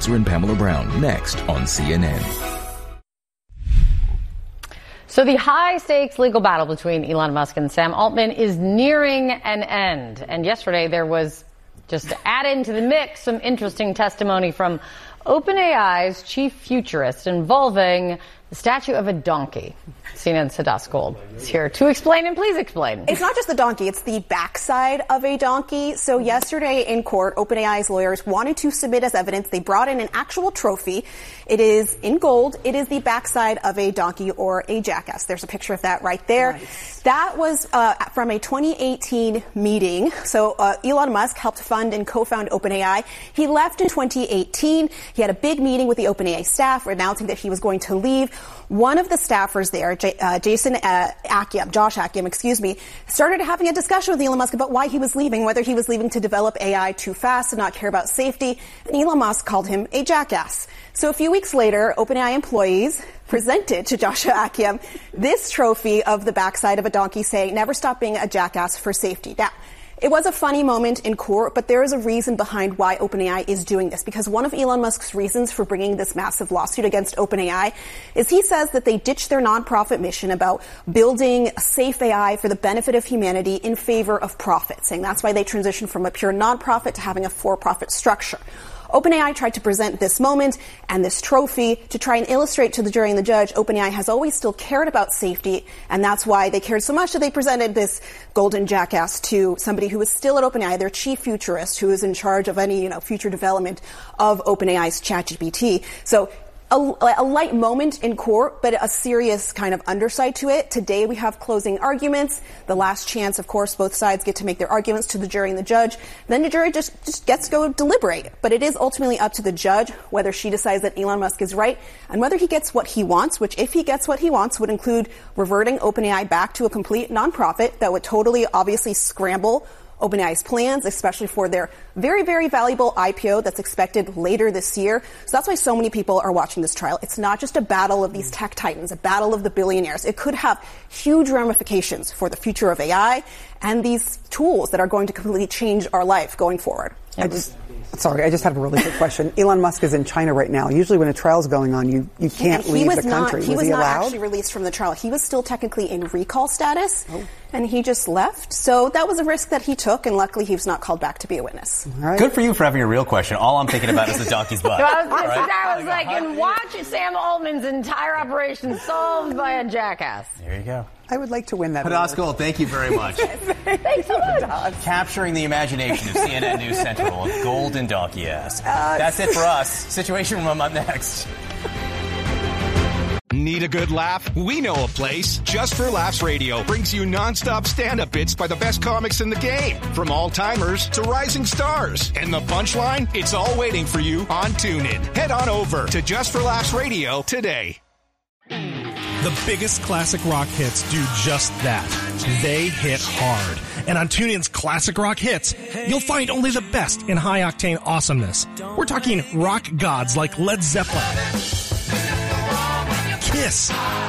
Spitzer and Pamela Brown, next on CNN. So the high-stakes legal battle between Elon Musk and Sam Altman is nearing an end. And yesterday there was, just to add into the mix, some interesting testimony from OpenAI's chief futurist involving the statue of a donkey. CNN's Hadass Gold is here to explain, and please explain. It's not just the donkey, it's the backside of a donkey. So yesterday in court, OpenAI's lawyers wanted to submit as evidence. They brought in an actual trophy. It is in gold. It is the backside of a donkey or a jackass. There's a picture of that right there. Nice. That was from a 2018 meeting. So Elon Musk helped fund and co-found OpenAI. He left in 2018. He had a big meeting with the OpenAI staff announcing that he was going to leave. One of the staffers there, Josh Akiem, started having a discussion with Elon Musk about why he was leaving, whether he was leaving to develop AI too fast and not care about safety. And Elon Musk called him a jackass. So a few weeks later, OpenAI employees presented to Joshua Akiem this trophy of the backside of a donkey saying, never stop being a jackass for safety. Now, it was a funny moment in court, but there is a reason behind why OpenAI is doing this, because one of Elon Musk's reasons for bringing this massive lawsuit against OpenAI is he says that they ditched their nonprofit mission about building a safe AI for the benefit of humanity in favor of profit, saying that's why they transitioned from a pure nonprofit to having a for-profit structure. OpenAI tried to present this moment and this trophy to try and illustrate to the jury and the judge OpenAI has always still cared about safety, and that's why they cared so much that they presented this golden jackass to somebody who was still at OpenAI, their chief futurist, who is in charge of any future development of OpenAI's ChatGPT. So a light moment in court, but a serious kind of underside to it. Today we have closing arguments. The last chance, of course, both sides get to make their arguments to the jury and the judge. Then the jury just gets to go deliberate. But it is ultimately up to the judge whether she decides that Elon Musk is right and whether he gets what he wants, which if he gets what he wants would include reverting OpenAI back to a complete nonprofit that would totally obviously scramble OpenAI's plans, especially for their very, very valuable IPO that's expected later this year. So that's why so many people are watching this trial. It's not just a battle of these tech titans, a battle of the billionaires. It could have huge ramifications for the future of AI and these tools that are going to completely change our life going forward. I just have a really quick question. Elon Musk is in China right now. Usually when a trial is going on, you can't leave the country. He was not allowed? actually released from the trial. He was still technically in recall status, and he just left. So that was a risk that he took, and luckily he was not called back to be a witness. All right. Good for you for having a real question. All I'm thinking about is the donkey's butt. I was like, and watch Sam Altman's entire operation solved by a jackass. There you go. I would like to win that. Hadass Gold, thank you very much. Thanks so much. Capturing the imagination of CNN News Central, a golden donkey ass. That's it for us. Situation Room up next. Need a good laugh? We know a place. Just for Laughs Radio brings you nonstop stand-up bits by the best comics in the game. From all-timers to rising stars. And the punchline? It's all waiting for you on TuneIn. Head on over to Just for Laughs Radio today. The biggest classic rock hits do just that. They hit hard. And on TuneIn's Classic Rock Hits, you'll find only the best in high-octane awesomeness. We're talking rock gods like Led Zeppelin, Kiss,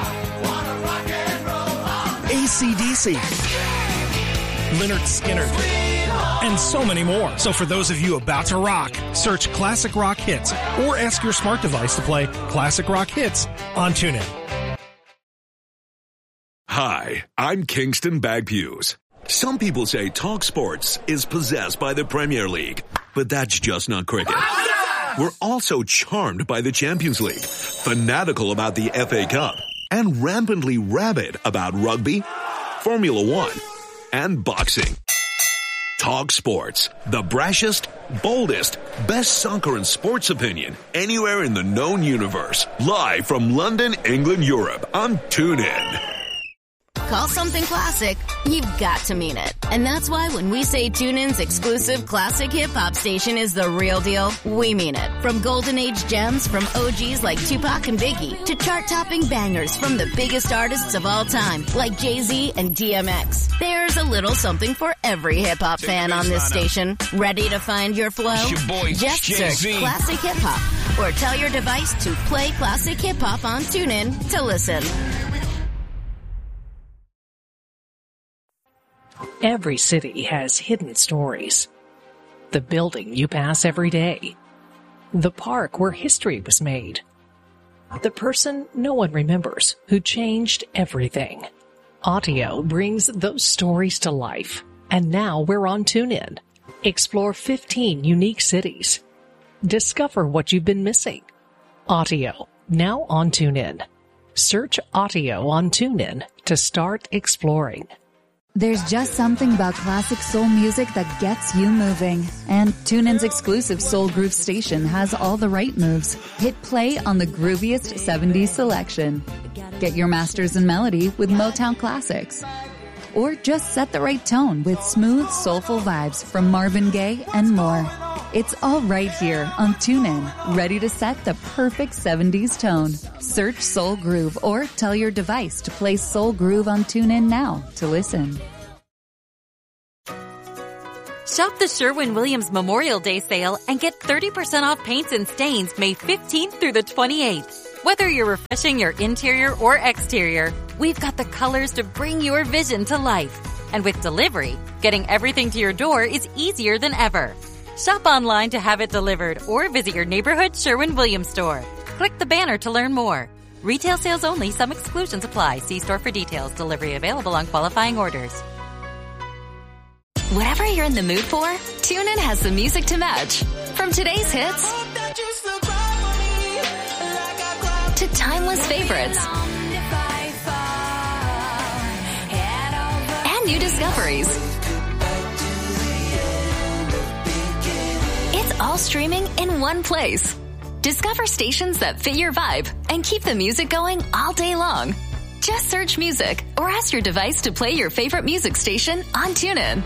AC/DC, Lynyrd Skynyrd, and so many more. So for those of you about to rock, search Classic Rock Hits or ask your smart device to play Classic Rock Hits on TuneIn. Hi, I'm Kingston Bagpuse. Some people say Talk Sports is possessed by the Premier League, but that's just not cricket. We're also charmed by the Champions League, fanatical about the FA Cup, and rampantly rabid about rugby, Formula One, and boxing. Talk Sports, the brashest, boldest, best soccer and sports opinion anywhere in the known universe. Live from London, England, Europe on TuneIn. Call something classic, you've got to mean it. And that's why when we say TuneIn's exclusive classic hip-hop station is the real deal, we mean it. From golden age gems from OGs like Tupac and Biggie to chart-topping bangers from the biggest artists of all time like Jay-Z and DMX. There's a little something for every hip-hop fan on this station. Ready to find your flow? Just search Classic Hip Hop or tell your device to play Classic Hip Hop on TuneIn to listen. Every city has hidden stories. The building you pass every day. The park where history was made. The person no one remembers who changed everything. Audio brings those stories to life. And now we're on TuneIn. Explore 15 unique cities. Discover what you've been missing. Audio, now on TuneIn. Search Audio on TuneIn to start exploring. There's just something about classic soul music that gets you moving. And TuneIn's exclusive Soul Groove station has all the right moves. Hit play on the grooviest 70s selection. Get your masters in melody with Motown classics. Or just set the right tone with smooth, soulful vibes from Marvin Gaye and more. It's all right here on TuneIn, ready to set the perfect 70s tone. Search Soul Groove or tell your device to play Soul Groove on TuneIn now to listen. Shop the Sherwin-Williams Memorial Day sale and get 30% off paints and stains May 15th through the 28th. Whether you're refreshing your interior or exterior, we've got the colors to bring your vision to life. And with delivery, getting everything to your door is easier than ever. Shop online to have it delivered or visit your neighborhood Sherwin-Williams store. Click the banner to learn more. Retail sales only. Some exclusions apply. See store for details. Delivery available on qualifying orders. Whatever you're in the mood for, TuneIn has the music to match. From today's hits to timeless favorites and new discoveries. It's all streaming in one place. Discover stations that fit your vibe and keep the music going all day long. Just search music or ask your device to play your favorite music station on TuneIn.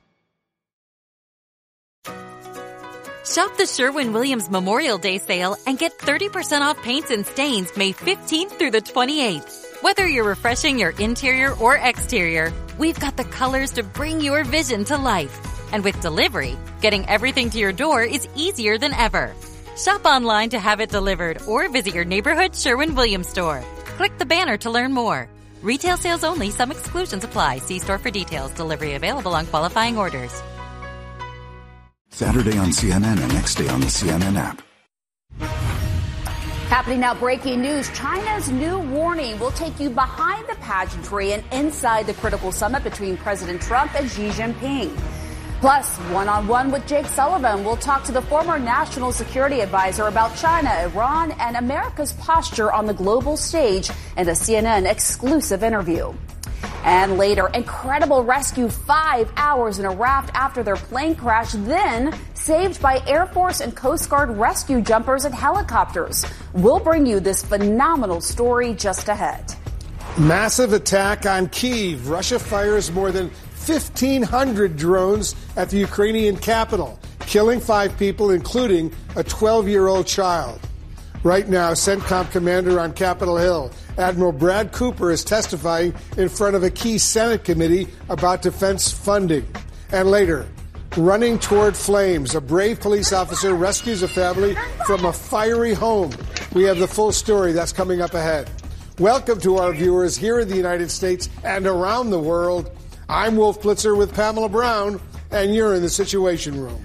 Shop the Sherwin-Williams Memorial Day sale and get 30% off paints and stains May 15th through the 28th. Whether you're refreshing your interior or exterior, we've got the colors to bring your vision to life. And with delivery, getting everything to your door is easier than ever. Shop online to have it delivered or visit your neighborhood Sherwin-Williams store. Click the banner to learn more. Retail sales only. Some exclusions apply. See store for details. Delivery available on qualifying orders. Saturday on CNN and next day on the CNN app. Happening now, breaking news. China's new warning will take you behind the pageantry and inside the critical summit between President Trump and Xi Jinping. Plus, one-on-one with Jake Sullivan, we'll talk to the former national security advisor about China, Iran, and America's posture on the global stage in a CNN exclusive interview. And later, incredible rescue 5 hours in a raft after their plane crash, then saved by Air Force and Coast Guard rescue jumpers and helicopters. We'll bring you this phenomenal story just ahead. Massive attack on Kyiv. Russia fires more than 1,500 drones at the Ukrainian capital, killing 5 people, including a 12-year-old child. Right now, CENTCOM commander on Capitol Hill, Admiral Brad Cooper, is testifying in front of a key Senate committee about defense funding. And later, running toward flames, a brave police officer rescues a family from a fiery home. We have the full story. That's coming up ahead. Welcome to our viewers here in the United States and around the world. I'm Wolf Blitzer with Pamela Brown, and you're in the Situation Room.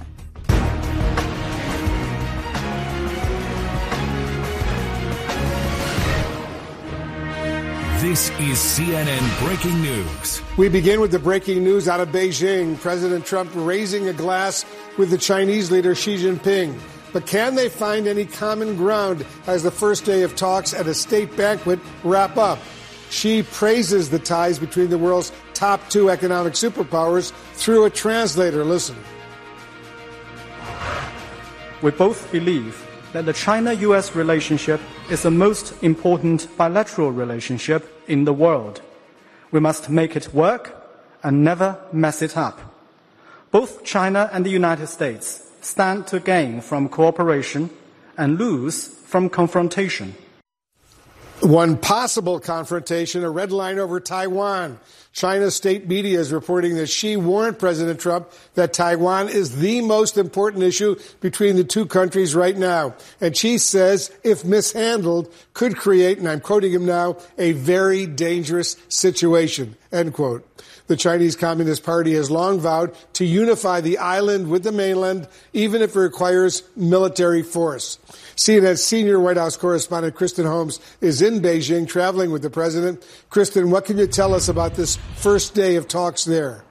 This is CNN Breaking News. We begin with the breaking news out of Beijing. President Trump raising a glass with the Chinese leader Xi Jinping. But can they find any common ground as the first day of talks at a state banquet wrap up? Xi praises the ties between the world's top 2 economic superpowers through a translator. Listen. We both believe that the China-U.S. relationship is the most important bilateral relationship in the world. We must make it work and never mess it up. Both China and the United States stand to gain from cooperation and lose from confrontation. One possible confrontation, a red line over Taiwan. China's state media is reporting that Xi warned President Trump that Taiwan is the most important issue between the 2 countries right now. And Xi says, if mishandled, could create, and I'm quoting him now, a very dangerous situation. end quote. The Chinese Communist Party has long vowed to unify the island with the mainland, even if it requires military force. CNN's senior White House correspondent Kristen Holmes is in Beijing traveling with the president. Kristen, what can you tell us about this first day of talks there?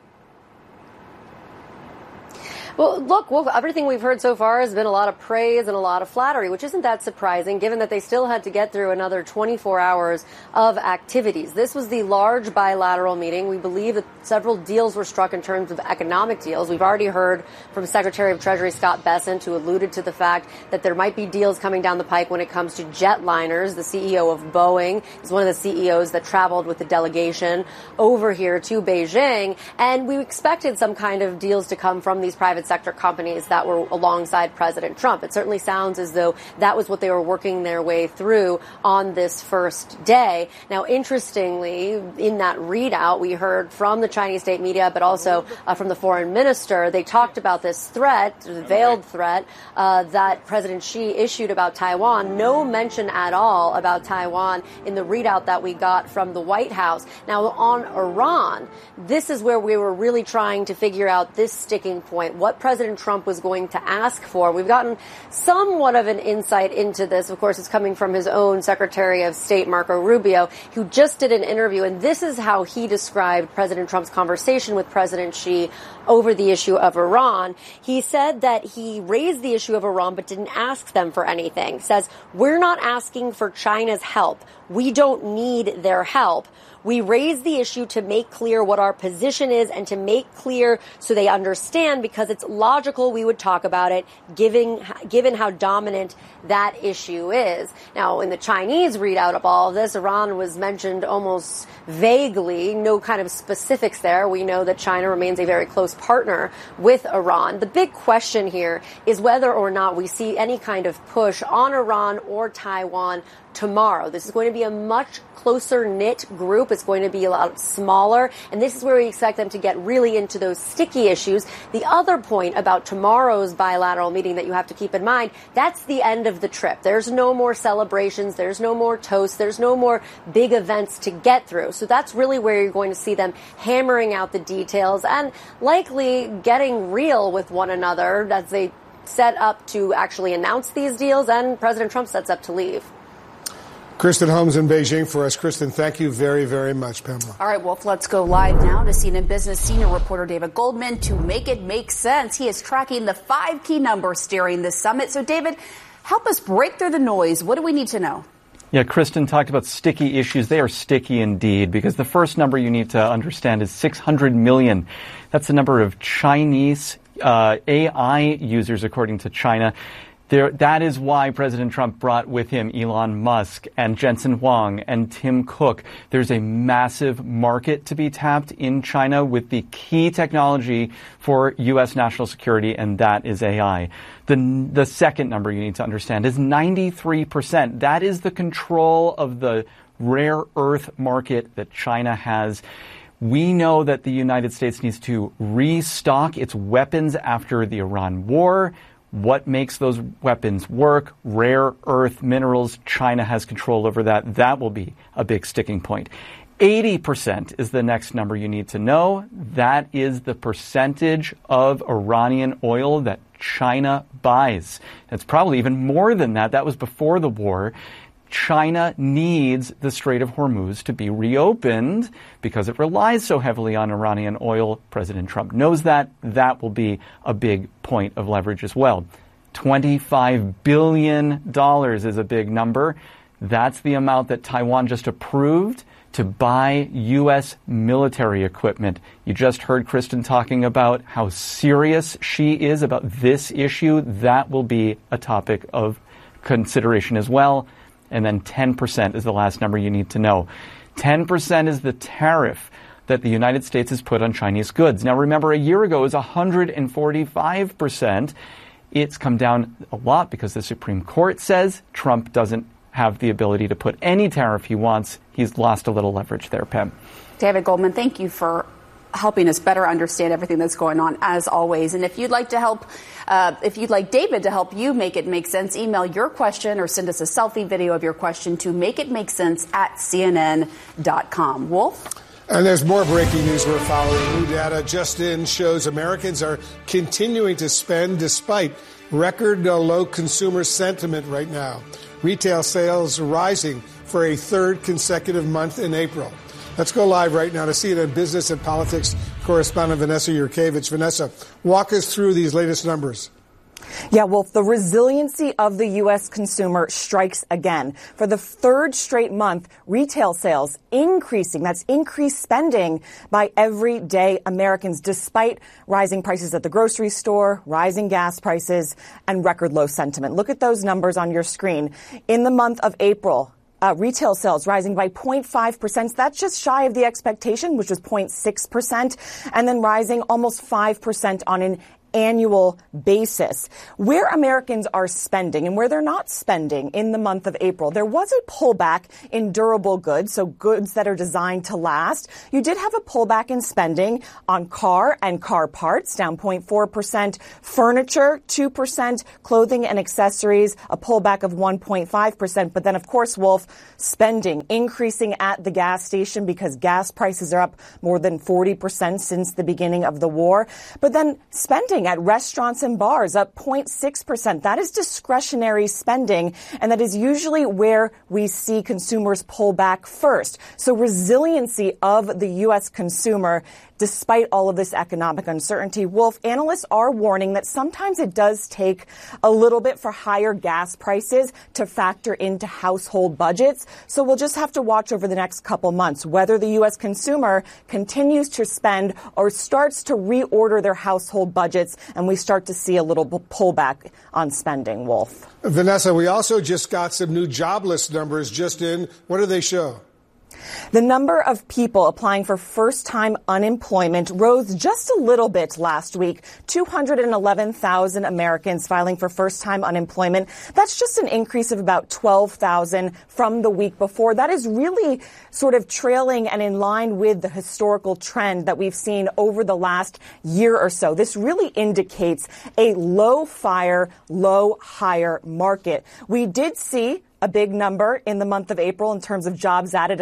Well, look, everything we've heard so far has been a lot of praise and a lot of flattery, which isn't that surprising, given that they still had to get through another 24 hours of activities. This was the large bilateral meeting. We believe that several deals were struck in terms of economic deals. We've already heard from Secretary of Treasury Scott Bessent, who alluded to the fact that there might be deals coming down the pike when it comes to jetliners. The CEO of Boeing is one of the CEOs that traveled with the delegation over here to Beijing, and we expected some kind of deals to come from these private sector companies that were alongside President Trump. It certainly sounds as though that was what they were working their way through on this first day. Now, interestingly, in that readout, we heard from the Chinese state media, but also from the foreign minister. They talked about this threat, the veiled threat, that President Xi issued about Taiwan. No mention at all about Taiwan in the readout that we got from the White House. Now, on Iran, this is where we were really trying to figure out this sticking point, what President Trump was going to ask for. We've gotten somewhat of an insight into this. Of course, it's coming from his own Secretary of State, Marco Rubio, who just did an interview, and this is how he described President Trump's conversation with President Xi over the issue of Iran. He said that he raised the issue of Iran but didn't ask them for anything. Says, we're not asking for China's help. We don't need their help. We raised the issue to make clear what our position is and to make clear so they understand, because it's logical we would talk about it given how dominant that issue is. Now, in the Chinese readout of all of this, Iran was mentioned almost vaguely, no kind of specifics there. We know that China remains a very close partner with Iran. The big question here is whether or not we see any kind of push on Iran or Taiwan tomorrow. This is going to be a much closer knit group. It's going to be a lot smaller, and this is where we expect them to get really into those sticky issues. The other point about tomorrow's bilateral meeting that you have to keep in mind, that's the end of the trip. There's no more celebrations, there's no more toasts, there's no more big events to get through. So that's really where you're going to see them hammering out the details and likely getting real with one another as they set up to actually announce these deals and President Trump sets up to leave. Kristen Holmes in Beijing for us. Kristen, thank you very, very much, Pamela. All right, Wolf, let's go live now to CNN Business senior reporter David Goldman to make it make sense. He is tracking the 5 key numbers steering this summit. So, David, help us break through the noise. What do we need to know? Yeah, Kristen talked about sticky issues. They are sticky indeed, because the first number you need to understand is 600 million. That's the number of Chinese AI users, according to China. That is why President Trump brought with him Elon Musk and Jensen Huang and Tim Cook. There's a massive market to be tapped in China with the key technology for U.S. national security, and that is AI. The second number you need to understand is 93%. That is the control of the rare earth market that China has. We know that the United States needs to restock its weapons after the Iran war. What makes those weapons work? Rare earth minerals. China has control over that. That will be a big sticking point. 80% is the next number you need to know. That is the percentage of Iranian oil that China buys. It's probably even more than that. That was before the war. China needs the Strait of Hormuz to be reopened because it relies so heavily on Iranian oil. President Trump knows that. That will be a big point of leverage as well. $25 billion is a big number. That's the amount that Taiwan just approved to buy U.S. military equipment. You just heard Kristen talking about how serious she is about this issue. That will be a topic of consideration as well. And then 10% is the last number you need to know. 10% is the tariff that the United States has put on Chinese goods. Now, remember, a year ago it was 145%. It's come down a lot because the Supreme Court says Trump doesn't have the ability to put any tariff he wants. He's lost a little leverage there, Pam. David Goldman, thank you for helping us better understand everything that's going on, as always. And if you'd like to help, if you'd like David to help you make it make sense, email your question or send us a selfie video of your question to makeitmakesense@cnn.com. Wolf? And there's more breaking news we're following. New data just in shows Americans are continuing to spend despite record low consumer sentiment right now. Retail sales rising for a third consecutive month in April. Let's go live right now to CNN business and politics correspondent Vanessa Yurkevich. Vanessa, walk us through these latest numbers. Yeah, Wolf, the resiliency of the U.S. consumer strikes again. For the third straight month, retail sales increasing. That's increased spending by everyday Americans, despite rising prices at the grocery store, rising gas prices, and record low sentiment. Look at those numbers on your screen. In the month of April, retail sales rising by 0.5%. That's just shy of the expectation, which was 0.6%, and then rising almost 5% on an annual basis. Where Americans are spending and where they're not spending in the month of April, there was a pullback in durable goods, so goods that are designed to last. You did have a pullback in spending on car and car parts, down 0.4%, furniture, 2%, clothing and accessories, a pullback of 1.5%. But then, of course, Wolf, spending increasing at the gas station because gas prices are up more than 40% since the beginning of the war. But then spending at restaurants and bars up 0.6%. That is discretionary spending, and that is usually where we see consumers pull back first. So resiliency of the U.S. consumer, despite all of this economic uncertainty. Wolf, analysts are warning that sometimes it does take a little bit for higher gas prices to factor into household budgets. So we'll just have to watch over the next couple months whether the U.S. consumer continues to spend or starts to reorder their household budgets, and we start to see a little pullback on spending, Wolf. Vanessa, we also just got some new jobless numbers just in. What do they show? The number of people applying for first-time unemployment rose just a little bit last week. 211,000 Americans filing for first-time unemployment. That's just an increase of about 12,000 from the week before. That is really sort of trailing and in line with the historical trend that we've seen over the last year or so. This really indicates a low fire, low hire market. We did see a big number in the month of April in terms of jobs added,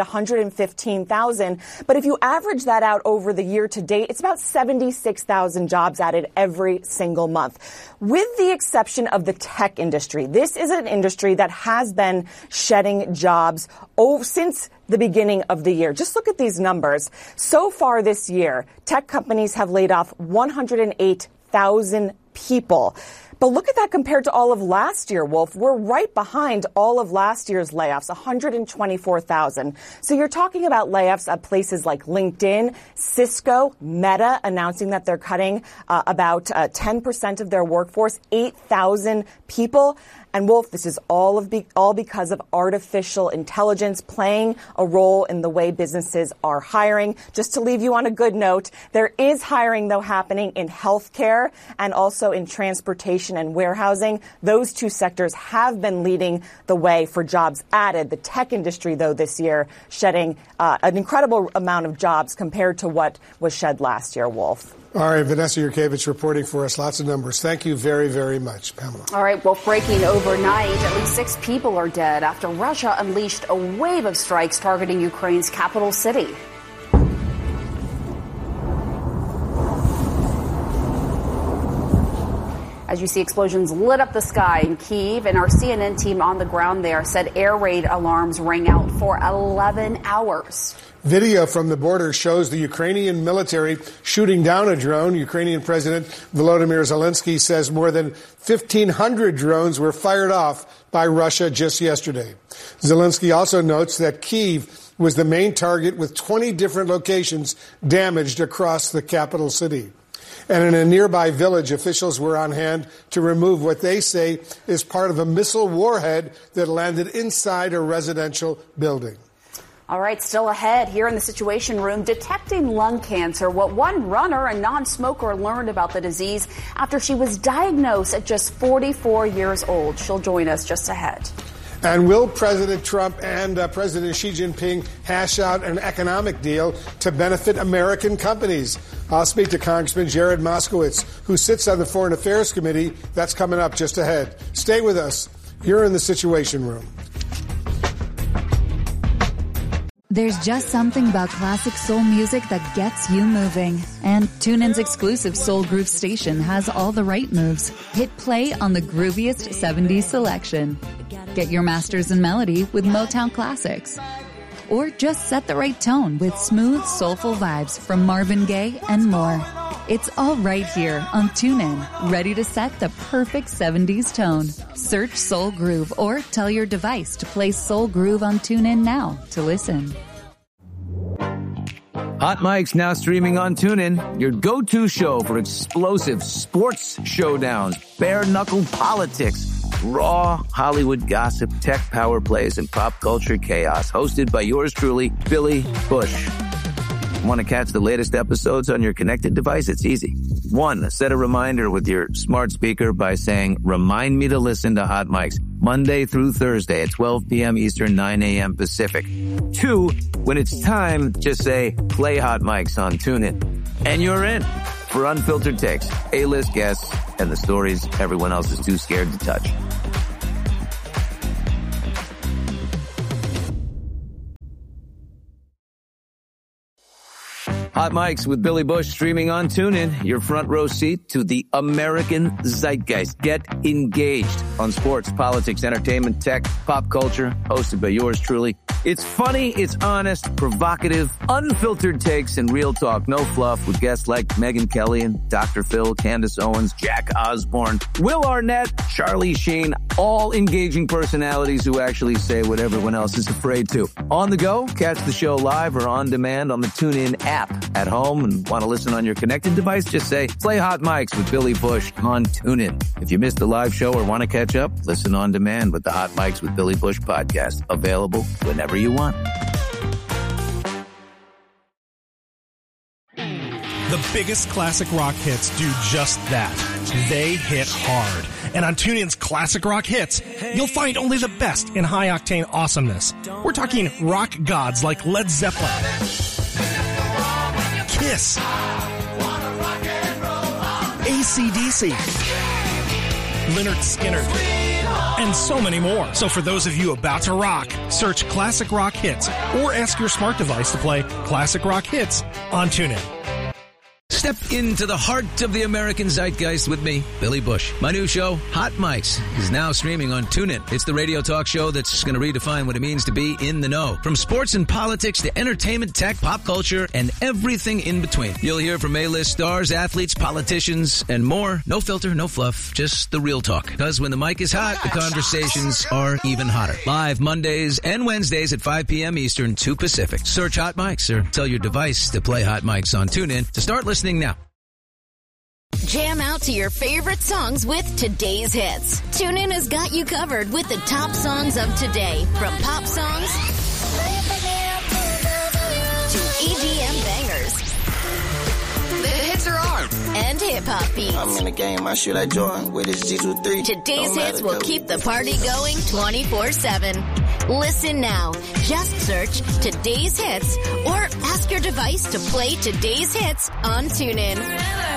115,000. But if you average that out over the year to date, it's about 76,000 jobs added every single month. With the exception of the tech industry, this is an industry that has been shedding jobs since the beginning of the year. Just look at these numbers. So far this year, tech companies have laid off 108,000 people. But look at that compared to all of last year, Wolf. We're right behind all of last year's layoffs, 124,000. So you're talking about layoffs at places like LinkedIn, Cisco, Meta announcing that they're cutting about 10% of their workforce, 8,000 people. And Wolf, this is all because of artificial intelligence playing a role in the way businesses are hiring. Just to leave you on a good note, there is hiring, though, happening in healthcare and also in transportation and warehousing. Those two sectors have been leading the way for jobs added. The tech industry, though, this year shedding an incredible amount of jobs compared to what was shed last year, Wolf. All right, Vanessa Yurkevich reporting for us. Lots of numbers. Thank you very, very much, Pamela. All right, well, breaking overnight, at least 6 people are dead after Russia unleashed a wave of strikes targeting Ukraine's capital city. As you see, explosions lit up the sky in Kyiv, and our CNN team on the ground there said air raid alarms rang out for 11 hours. Video from the border shows the Ukrainian military shooting down a drone. Ukrainian President Volodymyr Zelensky says more than 1,500 drones were fired off by Russia just yesterday. Zelensky also notes that Kyiv was the main target, with 20 different locations damaged across the capital city. And in a nearby village, officials were on hand to remove what they say is part of a missile warhead that landed inside a residential building. All right, still ahead here in the Situation Room, detecting lung cancer. What one runner, a non-smoker, learned about the disease after she was diagnosed at just 44 years old. She'll join us just ahead. And will President Trump and President Xi Jinping hash out an economic deal to benefit American companies? I'll speak to Congressman Jared Moskowitz, who sits on the Foreign Affairs Committee. That's coming up just ahead. Stay with us. You're in the Situation Room. There's just something about classic soul music that gets you moving. And TuneIn's exclusive Soul Groove station has all the right moves. Hit play on the grooviest 70s selection. Get your masters in melody with Motown classics. Or just set the right tone with smooth, soulful vibes from Marvin Gaye and more. It's all right here on TuneIn, ready to set the perfect 70s tone. Search Soul Groove or tell your device to play Soul Groove on TuneIn now to listen. Hot Mike's now streaming on TuneIn, your go-to show for explosive sports showdowns, bare-knuckle politics, raw Hollywood gossip, tech power plays, and pop culture chaos. Hosted by yours truly, Billy Bush. Want to catch the latest episodes on your connected device? It's easy. 1, set a reminder with your smart speaker by saying, "Remind me to listen to Hot Mike's Monday through Thursday at 12 p.m. Eastern, 9 a.m. Pacific." 2, when it's time, just say, "Play Hot Mike's" on TuneIn. And you're in for unfiltered takes, A-list guests, and the stories everyone else is too scared to touch. Hot Mike's with Billy Bush streaming on TuneIn, your front row seat to the American zeitgeist. Get engaged on sports, politics, entertainment, tech, pop culture, hosted by yours truly. It's funny, it's honest, provocative, unfiltered takes, and real talk. No fluff with guests like Megyn Kelly and Dr. Phil, Candace Owens, Jack Osborne, Will Arnett, Charlie Sheen, all engaging personalities who actually say what everyone else is afraid to. On the go, catch the show live or on demand on the TuneIn app. At home and want to listen on your connected device, just say, "Play Hot Mike's with Billy Bush" on TuneIn. If you missed the live show or want to catch up, listen on demand with the Hot Mike's with Billy Bush podcast. Available whenever you want. The biggest classic rock hits do just that. They hit hard. And on TuneIn's Classic Rock Hits, you'll find only the best in high-octane awesomeness. We're talking rock gods like Led Zeppelin, Kiss, AC/DC, Lynyrd Skynyrd, and so many more. So for those of you about to rock, search Classic Rock Hits or ask your smart device to play Classic Rock Hits on TuneIn. Step into the heart of the American zeitgeist with me, Billy Bush. My new show, Hot Mike's, is now streaming on TuneIn. It's the radio talk show that's going to redefine what it means to be in the know. From sports and politics to entertainment, tech, pop culture, and everything in between. You'll hear from A-list stars, athletes, politicians, and more. No filter, no fluff, just the real talk. Because when the mic is hot, the conversations are even hotter. Live Mondays and Wednesdays at 5 p.m. Eastern, 2 Pacific. Search Hot Mike's or tell your device to play Hot Mike's on TuneIn to start listening now. Jam out to your favorite songs with today's hits. TuneIn has got you covered with the top songs of today, from pop songs to EDM bangers. The hits are on, and hip-hop beats. I'm in the game, I shoot like Jordan with his G23. Today's hits will keep the party going 24/7. Listen now. Just search Today's Hits or ask your device to play Today's Hits on TuneIn.